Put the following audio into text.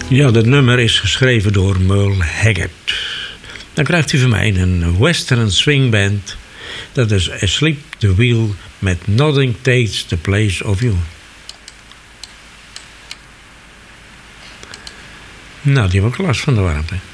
Ja, dat nummer is geschreven door Merle Haggard. Dan krijgt u van mij een western swingband. Dat is Asleep the Wheel met Nothing Takes the Place of You. Nou, die hebben ook last van de warmte.